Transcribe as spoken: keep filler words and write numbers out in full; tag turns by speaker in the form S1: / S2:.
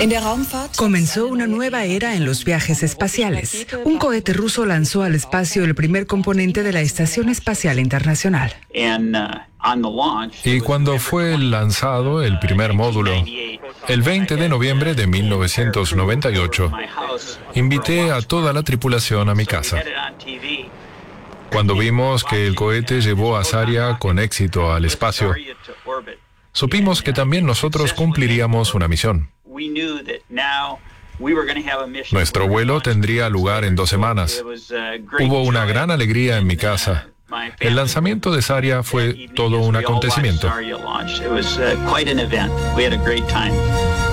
S1: Comenzó una nueva era en los viajes espaciales. Un cohete ruso lanzó al espacio el primer componente de la Estación Espacial Internacional.
S2: Y cuando fue lanzado el primer módulo, el veinte de noviembre de mil novecientos noventa y ocho, invité a toda la tripulación a mi casa. Cuando vimos que el cohete llevó a Zarya con éxito al espacio, supimos que también nosotros cumpliríamos una misión. Nuestro vuelo tendría lugar en dos semanas. Hubo una gran alegría en mi casa. El lanzamiento de Zarya fue todo un acontecimiento.